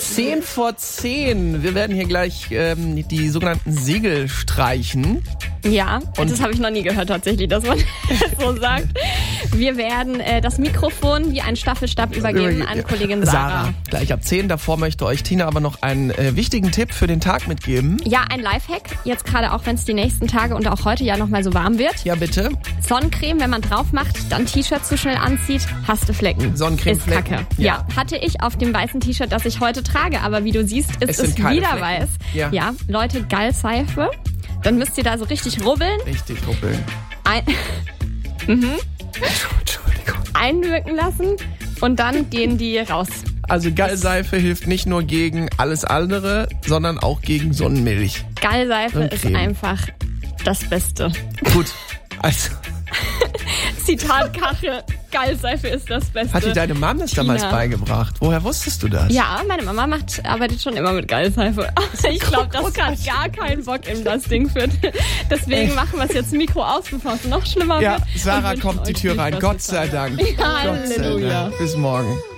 10:10. Wir werden hier gleich die sogenannten Segel streichen. Ja, Und das habe ich noch nie gehört tatsächlich, dass man so sagt. Wir werden das Mikrofon wie ein Staffelstab übergeben an Kollegin Sarah. Gleich ab 10. Davor möchte euch Tina aber noch einen wichtigen Tipp für den Tag mitgeben. Ja, ein Lifehack. Jetzt gerade auch, wenn es die nächsten Tage und auch heute ja nochmal so warm wird. Ja, bitte. Sonnencreme, wenn man drauf macht, dann T-Shirt zu schnell anzieht, hast du Flecken. Sonnencremeflecken. Ist Kacke. Ja. Ja, hatte ich auf dem weißen T-Shirt, das ich heute trage. Aber wie du siehst, ist es keine wieder Flecken. weiß. Ja. Leute, Gallseife. Dann müsst ihr da so richtig rubbeln. Richtig ruppeln. Entschuldigung. Entschuldigung. Einwirken lassen und dann gehen die raus. Also Gallseife hilft nicht nur gegen alles andere, sondern auch gegen Sonnenmilch. Gallseife Und ist Creme. einfach das Beste. Gut, also Zitat Kache, Gallseife ist das Beste. hat dir deine Mom das damals Tina. beigebracht? Woher wusstest du das? Ja, meine Mama arbeitet schon immer mit Gallseife. Aber ich glaube, das hat gar keinen Bock in das Ding führt. Deswegen machen wir es jetzt Mikro aus, bevor es noch schlimmer Ja, wird. Sarah Und kommt die wünschen Tür euch rein. viel Gott Spaß sei dabei. Dank. Ja, Gott sei Halleluja. Dank. Bis morgen.